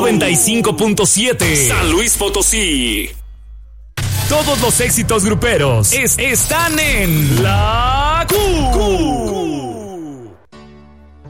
95.7 San Luis Potosí. Todos los éxitos gruperos están en La